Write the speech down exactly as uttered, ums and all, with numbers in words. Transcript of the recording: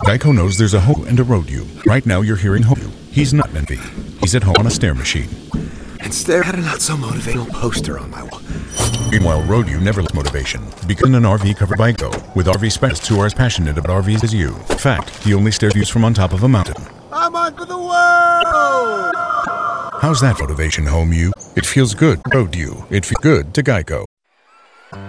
Geico knows there's a home and a road you. Right now you're hearing home you. He's not envy. He's at home on a stair machine. And stare at a not-so-motivational poster on my wall. Meanwhile, road you never lets motivation. Become an R V covered by Go, with R V specialists who are as passionate about R Vs as you. Fact, he only stares views from on top of a mountain. I'm on for the world! How's that motivation, home you? It feels good, road you. It feels good to Geico.